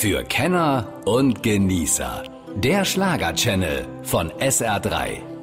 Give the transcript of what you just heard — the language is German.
Für Kenner und Genießer. Der Schlager-Channel von SR3.